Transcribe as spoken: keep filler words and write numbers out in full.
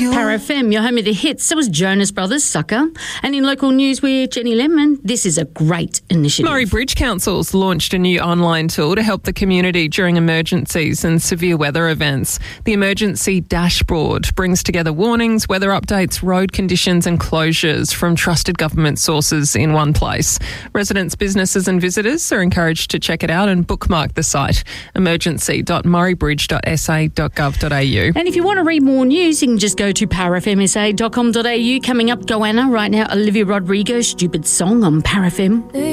Power F M, your home of the hits. So was Jonas Brothers, Sucker. And in local news with Jenny Lemon, this is a great initiative. Murray Bridge Council's launched a new online tool to help the community during emergencies and severe weather events. The Emergency Dashboard brings together warnings, weather updates, road conditions and closures from trusted government sources in one place. Residents, businesses and visitors are encouraged to check it out and bookmark the site, emergency dot murray bridge dot s a dot gov dot a u. And if you want to read more news, you can just go to power f m s a dot com dot a u. Coming up, Goanna, right now, Olivia Rodrigo, Stupid Song on Power F M.